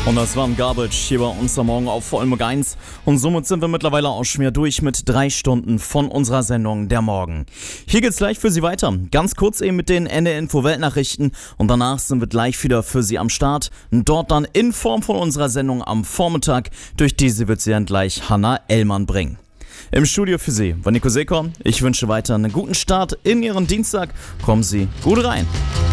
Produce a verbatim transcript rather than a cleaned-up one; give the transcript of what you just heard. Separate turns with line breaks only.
Und das war ein Garbage hier bei uns am Morgen auf Vollmorgen eins. Und somit sind wir mittlerweile auch schon wieder durch mit drei Stunden von unserer Sendung Der Morgen. Hier geht's gleich für Sie weiter. Ganz kurz eben mit den N D R-Info-Weltnachrichten. Und danach sind wir gleich wieder für Sie am Start. Und dort dann in Form von unserer Sendung am Vormittag. Durch diese wird Sie dann gleich Hanna Ellmann bringen. Im Studio für Sie war Nico Sekor. Ich wünsche weiter einen guten Start in Ihren Dienstag. Kommen Sie gut rein.